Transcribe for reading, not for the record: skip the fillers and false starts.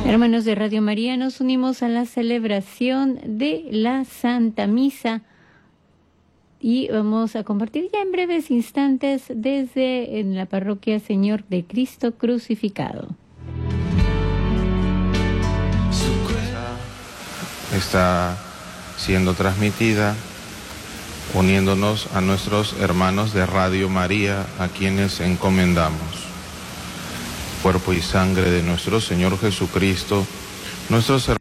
Hermanos de Radio María, nos unimos a la celebración de la Santa Misa y vamos a compartir ya en breves instantes desde en la parroquia Señor de Cristo Crucificado. Está siendo transmitida uniéndonos a nuestros hermanos de Radio María, a quienes encomendamos. Cuerpo y sangre de nuestro Señor Jesucristo, nuestros hermanos